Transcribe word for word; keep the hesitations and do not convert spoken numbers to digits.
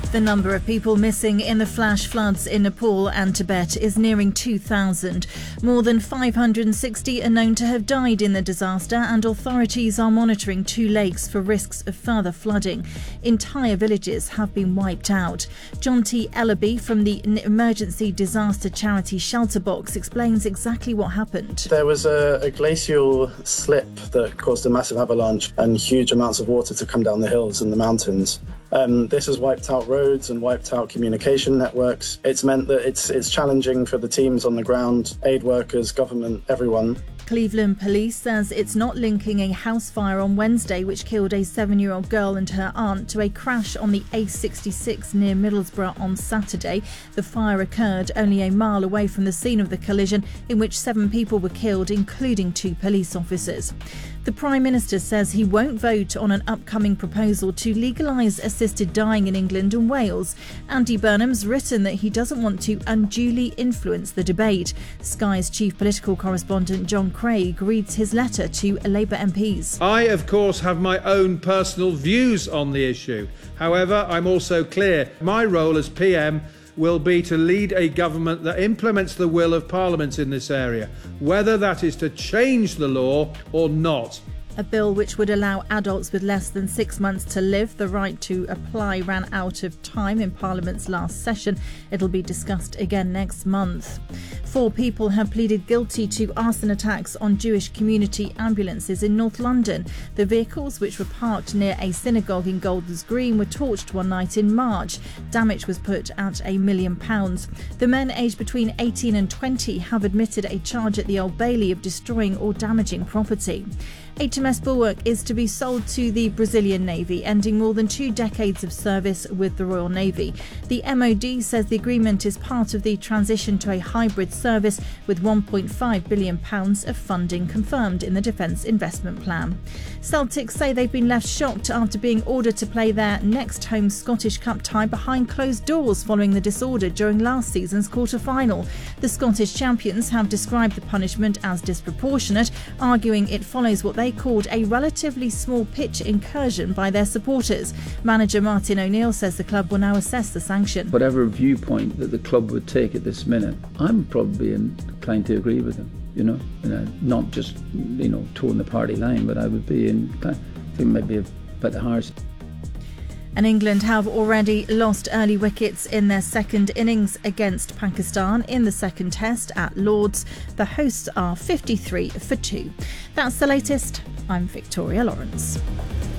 The number of people missing in the flash floods in Nepal and Tibet is nearing two thousand. More than five hundred sixty are known to have died in the disaster, and authorities are monitoring two lakes for risks of further flooding. Entire villages have been wiped out. John T. Ellaby from the emergency disaster charity Shelterbox explains exactly what happened. There was a, a glacial slip that caused a massive avalanche and huge amounts of water to come down the hills and the mountains. Um, this has wiped out roads and wiped out communication networks. It's meant that it's it's challenging for the teams on the ground, aid workers, government, everyone. Cleveland Police says it's not linking a house fire on Wednesday which killed a seven-year-old girl and her aunt to a crash on the A sixty-six near Middlesbrough on Saturday. The fire occurred only a mile away from the scene of the collision, in which seven people were killed, including two police officers. The Prime Minister says he won't vote on an upcoming proposal to legalise assisted dying in England and Wales. Andy Burnham's written that he doesn't want to unduly influence the debate. Sky's chief political correspondent John Craig reads his letter to Labour M Ps. I, of course, have my own personal views on the issue. However, I'm also clear my role as P M will be to lead a government that implements the will of Parliament in this area, whether that is to change the law or not. A bill which would allow adults with less than six months to live the right to apply ran out of time in Parliament's last session. It'll be discussed again next month. Four people have pleaded guilty to arson attacks on Jewish community ambulances in North London. The vehicles, which were parked near a synagogue in Golders Green, were torched one night in March. Damage was put at a million pounds. The men aged between eighteen and twenty have admitted a charge at the Old Bailey of destroying or damaging property. H M S Bulwark is to be sold to the Brazilian Navy, ending more than two decades of service with the Royal Navy. The M O D says the agreement is part of the transition to a hybrid service, with one point five billion pounds of funding confirmed in the Defence Investment Plan. Celtic say they've been left shocked after being ordered to play their next home Scottish Cup tie behind closed doors following the disorder during last season's quarter-final. The Scottish champions have described the punishment as disproportionate, arguing it follows what they called a relatively small pitch incursion by their supporters. Manager Martin O'Neill says the club will now assess the sanction. Whatever viewpoint that the club would take at this minute, I'm probably inclined to agree with them. You know, you know, not just, you know, towing the party line, but I would be in, I think maybe a bit harsh. And England have already lost early wickets in their second innings against Pakistan in the second test at Lord's. The hosts are fifty-three for two. That's the latest. I'm Victoria Lawrence.